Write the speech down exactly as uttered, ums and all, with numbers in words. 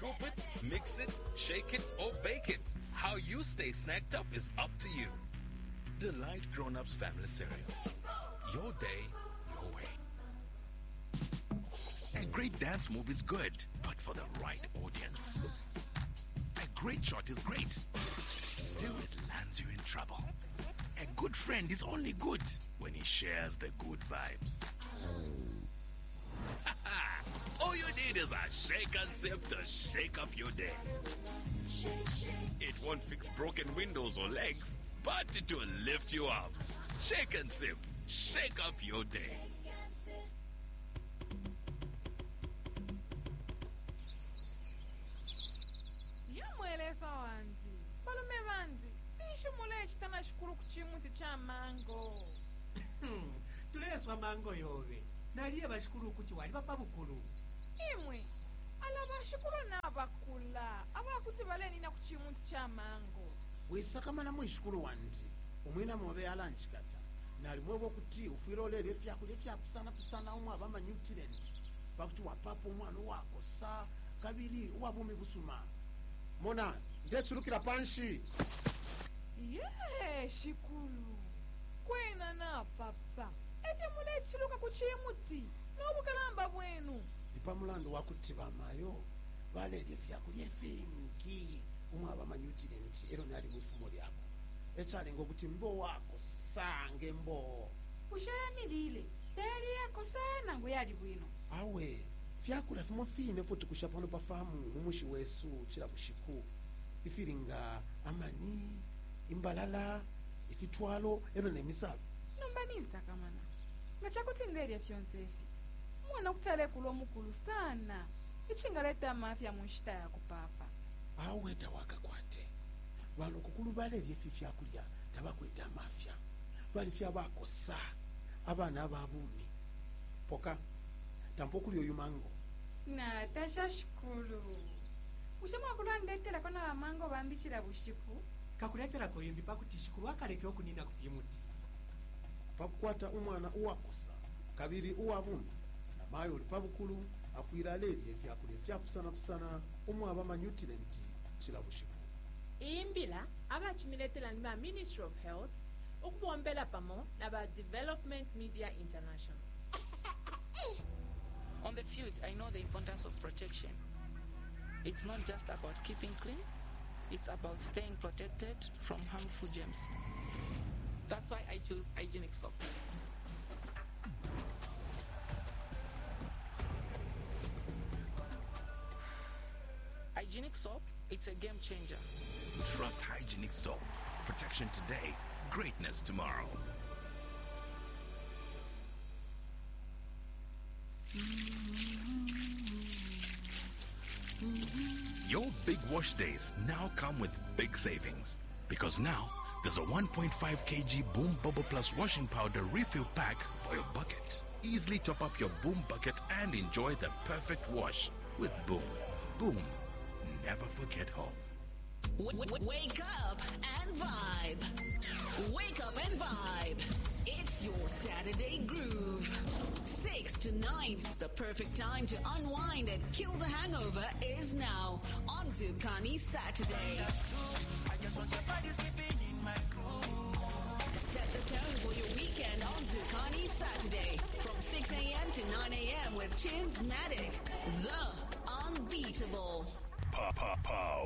Scoop it, mix it, shake it, or bake it. How you stay snacked up is up to you. Delight Grown-Ups Family Cereal. Your day, your way. A great dance move is good, but for the right audience. A great shot is great, till it lands you in trouble. A good friend is only good when he shares the good vibes. All you need is a shake and sip to shake up your day. It won't fix broken windows or legs, but it will lift you up. Shake and sip. Shake up your day. Yamweleza wanzi. Balume banzi. Ishumule chitana shukuru kuchimuti cha mango. Tuleswa mango yobe. Naliye bashukuru kuchi wali papa bukulu. Imwe. Alaba shukuru na bakula. Aba kuti baleni na kuchimuti cha mango. Wisakama mwishukuru wandi. Umwina mwobe alanchikata. Nalimwebo kuti ufiro lele fya kulefya pisana pisana umwa bama nutrient. Pakuti wapapo umwana wako sa kabili wabumi busuma. Mona, ndechurukira panshi. Ye, shikulu. Kwena na papa. Efya mule chiluka kuchimuti. Nobu kalamba bwenu. Ipa mulando wakuti bamayo. Balele fya kulye fingi. Umwa bama nutrient. Ero nali mwifumo lyako. Echale ngokuti mbo wako sange mbo. Ushaya milile. Tayari yako sana nguyali bwino. Awe, fyakula fimo fine futi kushapano pafamu mumushi wesu chila bushiku. Ifiringa amani, imbalala, ifitwalo, eno nemisalo. Nombaniza kamana. Ngachakuti ndeli ya fyonsefi. Mwana kutale kulo mukulu sana. Ichingaleta mafia munshita ya kupapa. Awe tawaka kwate. Wano kukulu bale lyefi fyakulya tabakweta mafia. Bali fya bako sa. Abana ababumi. Poka. Tampokuli oyu mango. Na tasha shukuru. Ushama kulandetela kona wa mango bambichira bushiku. Kakuletera ko yembi pakuti shukuru akaleke okunina kufimuti. Pakukwata umwana uwakosa. Kabiri uwabumi. Na mayo lipabukulu afuira leli fyakulya fyapusana pusana umwa bama nutrient chila bushiku. Imbila abachimiletela nima Ministry of Health ukubombela pamo naba Development Media International. On the field, I know the importance of protection. It's not just about keeping clean, it's about staying protected from harmful germs. That's why I choose hygienic soap. Hygienic soap, it's a game changer. Trust Hygienic Soap. Protection today, greatness tomorrow. Your big wash days now come with big savings. Because now, there's a one point five kilogram Boom Bubble Plus washing powder refill pack for your bucket. Easily top up your Boom bucket and enjoy the perfect wash with Boom. Boom. Never forget home. W- wake up and vibe. Wake up and vibe. It's your Saturday groove. Six to nine, the perfect time to unwind and kill the hangover is now on Zukani Saturday. I just want your body sleeping in my groove. Set the tone for your weekend on Zukani Saturday from six a.m. to nine a.m. with Chins Matic, the unbeatable. Pa pa pa.